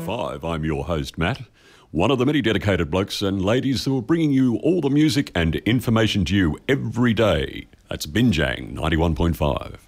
91.5. I'm your host, Matt, one of the many dedicated blokes and ladies who are bringing you all the music and information to you every day. That's Binjang 91.5.